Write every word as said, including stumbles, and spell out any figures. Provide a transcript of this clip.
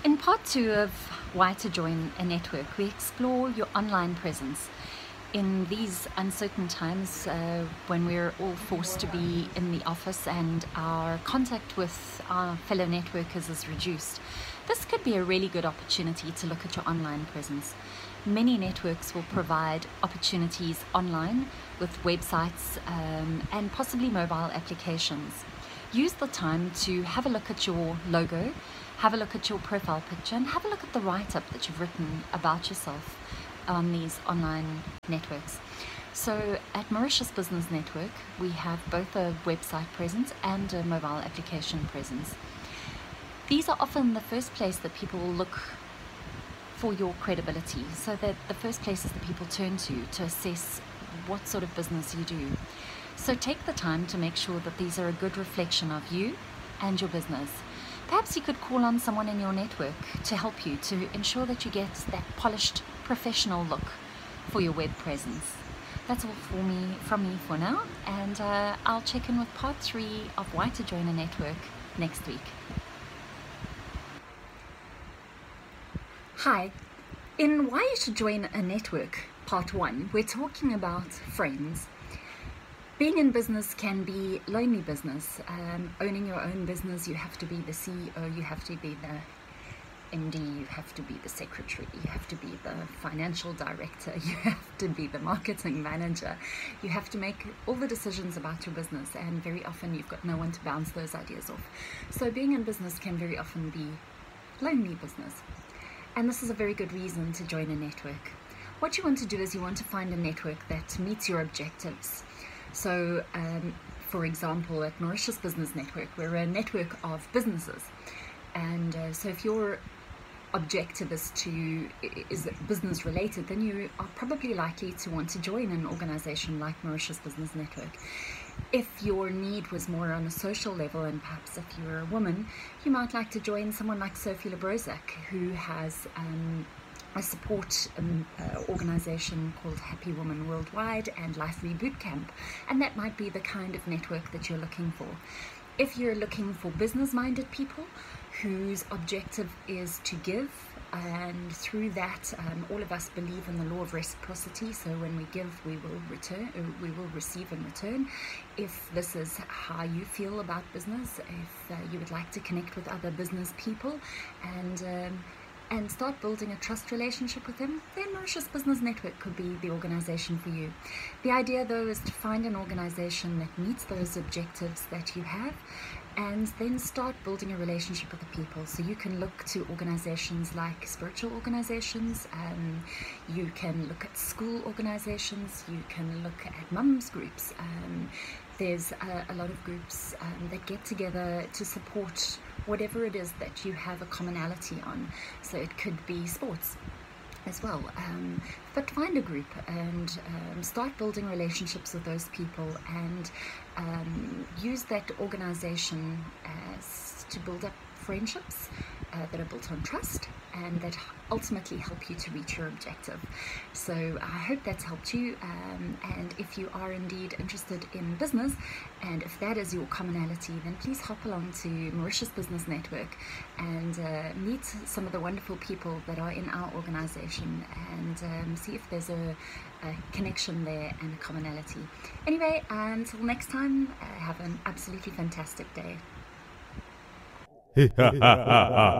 In part two of Why to Join a Network, we explore your online presence. In these uncertain times, uh, when we're all forced to be in the office and our contact with our fellow networkers is reduced, this could be a really good opportunity to look at your online presence. Many networks will provide opportunities online with websites um, and possibly mobile applications. Use the time to have a look at your logo, have a look at your profile picture, and have a look at the write-up that you've written about yourself on these online networks. So at Mauritius Business Network, we have both a website presence and a mobile application presence. These are often the first place that people will look for your credibility, so that the first places that people turn to to assess what sort of business you do. So take the time to make sure that these are a good reflection of you and your business. Perhaps you could call on someone in your network to help you to ensure that you get that polished, professional look for your web presence. That's all for me, from me for now, and uh, I'll check in with part three of Why to Join a Network next week. Hi, in Why You Should Join a Network, part one, we're talking about friends. Being in business can be lonely business. Um, owning your own business, you have to be the C E O, you have to be the M D, you have to be the secretary, you have to be the financial director, you have to be the marketing manager. You have to make all the decisions about your business, and very often you've got no one to bounce those ideas off. So being in business can very often be lonely business. And this is a very good reason to join a network. What you want to do is you want to find a network that meets your objectives. So, um, for example, at Mauritius Business Network, we're a network of businesses. And uh, so if your objective is to is business related, then you are probably likely to want to join an organization like Mauritius Business Network. If your need was more on a social level, and perhaps if you're a woman, you might like to join someone like Sophie Lebrozak, who has um, a support um, uh, organization called Happy Woman Worldwide and Life Reboot Camp, and that might be the kind of network that you're looking for. If you're looking for business-minded people whose objective is to give, and through that um, all of us believe in the law of reciprocity, so when we give we will return, uh, we will receive in return. If this is how you feel about business, if uh, you would like to connect with other business people and um, and start building a trust relationship with them, then Mauritius Business Network could be the organization for you. The idea, though, is to find an organization that meets those objectives that you have, and then start building a relationship with the people. So you can look to organizations like spiritual organizations, um, you can look at school organizations, you can look at mums groups. Um, there's a, a lot of groups um, that get together to support whatever it is that you have a commonality on. So it could be sports as well, um, but find a group and um, start building relationships with those people, and um, use that organization as to build up friendships uh, that are built on trust and that ultimately help you to reach your objective. So I hope that's helped you, um, and if you are indeed interested in business, and if that is your commonality, then please hop along to Mauritius Business Network and uh, meet some of the wonderful people that are in our organization, and um, see if there's a, a connection there and a commonality. Anyway, until next time, uh, have an absolutely fantastic day.